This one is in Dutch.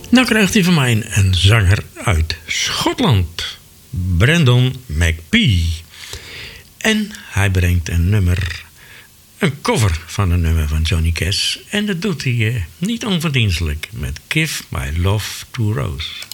Nou krijgt hij van mij een zanger uit Schotland, Brendan McPhee. En hij brengt een cover van een nummer van Johnny Cash. En dat doet hij niet onverdienstelijk met Give My Love to Rose.